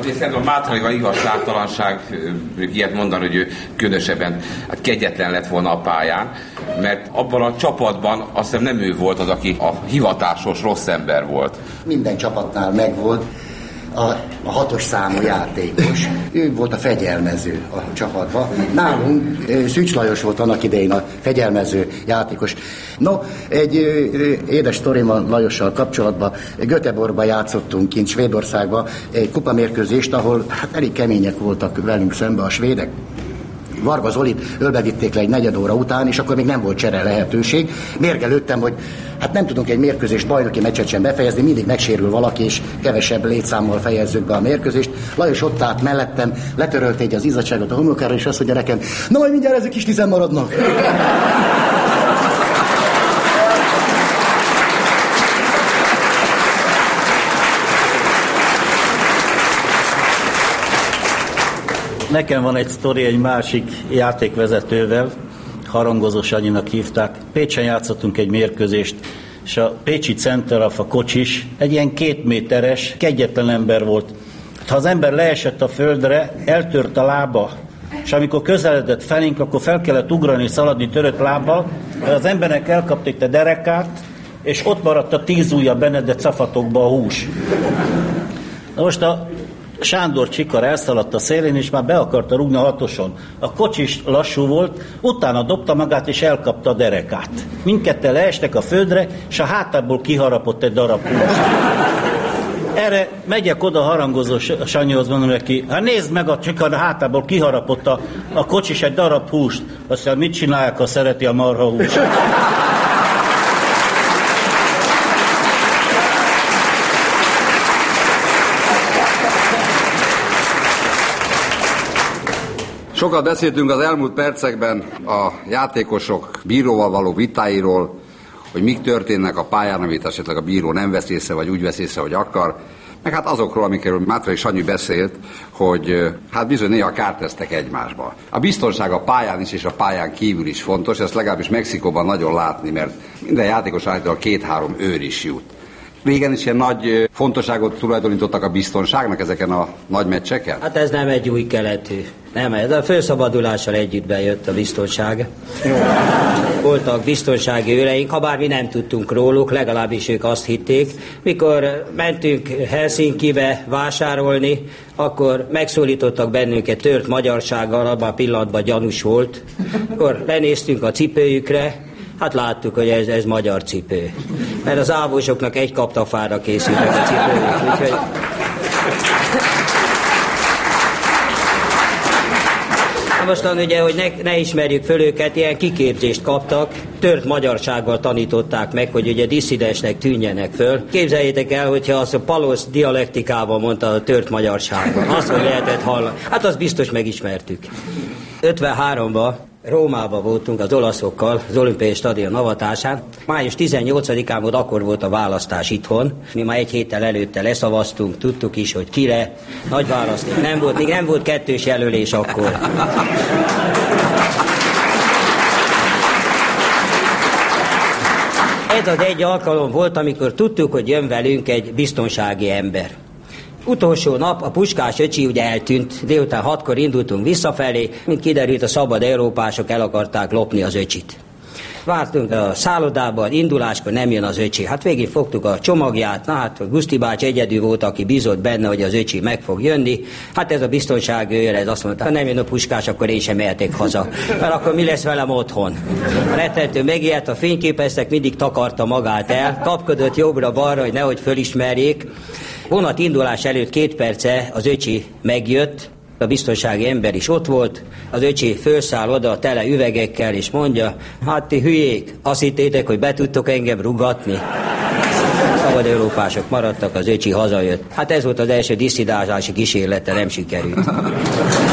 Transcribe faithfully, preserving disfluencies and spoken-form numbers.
én szerintem a Mátraival igazságtalanság ilyet mondani, hogy ő különösebben hát kegyetlen lett volna a pályán, mert abban a csapatban azt hiszem nem ő volt az, aki a hivatásos rossz ember volt. Minden csapatnál megvolt a, a hatos számú játékos. Ő volt a fegyelmező a csapatban. Nálunk Szűcs Lajos volt annak idején a fegyelmező játékos. No, egy édes sztorim van Lajossal kapcsolatban. Göteborgban játszottunk kint Svédországban egy kupamérkőzést, ahol hát elég kemények voltak velünk szembe a svédek. Varga Zolit ölbevitték le egy negyed óra után, és akkor még nem volt csere lehetőség. Mérgelődtem, hogy hát nem tudunk egy mérkőzést, bajnoki meccset sem befejezni, mindig megsérül valaki, és kevesebb létszámmal fejezzük be a mérkőzést. Lajos ott állt mellettem, letörölte egy az izzadságot a homokára, és azt mondja nekem, na majd mindjárt ezek is tizen maradnak. Nekem van egy sztori egy másik játékvezetővel, Harangozó Sanyinak hívták. Pécsen játszottunk egy mérkőzést, és a pécsi centeraf, a Kocsis, egy ilyen két méteres, kegyetlen ember volt. Ha az ember leesett a földre, eltört a lába, és amikor közeledett felénk, akkor fel kellett ugrani, szaladni törött lábbal, mert az embernek elkapték a derekát, és ott maradt a tíz ujja benne, de cafatokba a hús. Na most a Sándor Csikar elszaladt a szélén, és már be akarta rúgni a hatoson. A Kocsis lassú volt, utána dobta magát, és elkapta a derekát. Mindketten leestek a földre, és a hátából kiharapott egy darab húst. Erre megyek oda Harangozó Sanyihoz, mondom neki, hát nézd meg, a Csikar a hátából kiharapott a, a Kocsis egy darab húst. Azt mondja, mit csinálják, ha szereti a marha húst? Sokat beszéltünk az elmúlt percekben a játékosok bíróval való vitáiról, hogy mik történnek a pályán, amit esetleg a bíró nem vesz észre, vagy úgy vesz észre, hogy akar. Meg hát azokról, amikről Mátrai Sanyi beszélt, hogy hát bizony néha kártesztek egymásba. A biztonság a pályán is és a pályán kívül is fontos, ezt legalábbis Mexikóban nagyon látni, mert minden játékos által két-három őr is jut. Régen is ilyen nagy fontosságot tulajdonítottak a biztonságnak ezeken a nagy meccseken? Hát ez nem egy új keletű. Nem, ez a felszabadulással együtt bejött a biztonság. Voltak biztonsági őreink, ha bár mi nem tudtunk róluk, legalábbis ők azt hitték. Mikor mentünk Helsinkibe vásárolni, akkor megszólítottak bennünket tört magyarsággal, abban a pillanatban gyanús volt. Akkor lenéztünk a cipőjükre, hát láttuk, hogy ez, ez magyar cipő. Mert az ávósoknak egy kaptafára készültek a cipőjük, úgyhogy... Mostan ugye, hogy ne, ne ismerjük föl őket, ilyen kiképzést kaptak, tört magyarsággal tanították meg, hogy ugye disszidensnek tűnjenek föl. Képzeljétek el, hogyha azt a palosz dialektikával mondta a tört magyarsággal, azt, hogy lehetett hallani. Hát azt biztos megismertük. ötvenháromban Rómában voltunk az olaszokkal, az olimpiai stadion avatásán. május tizennyolcadikán volt, akkor volt a választás itthon. Mi már egy héttel előtte leszavaztunk, tudtuk is, hogy kire. Nagy választék nem volt, még nem volt kettős jelölés akkor. Ez az egy alkalom volt, amikor tudtuk, hogy jön velünk egy biztonsági ember. Utolsó nap a Puskás öcsi ugye eltűnt, délután hatkor indultunk visszafelé, mint kiderült, a szabad európások el akarták lopni az öcsit. Vártunk a szállodában, induláskor nem jön az öcsi. Hát végig fogtuk a csomagját, na hát Guszti bács egyedül volt, aki bízott benne, hogy az öcsi meg fog jönni. Hát ez a biztonsági őr, ez azt mondta, ha nem jön a Puskás, akkor én sem mehetek haza. Mert akkor mi lesz velem otthon? A rettentő megijedt, a fényképeztek, mindig takarta magát el, kapkodott jobbra-balra, hogy nehogy fölismerjék. Vonat indulás előtt két perce az öcsi megjött, a biztonsági ember is ott volt, az öcsi fölszáll oda tele üvegekkel, és mondja, hát ti hülyék, azt hittétek, hogy be tudtok engem rugatni? Szabad európások maradtak, az öcsi hazajött. Hát ez volt az első disszidázási kísérlete, nem sikerült.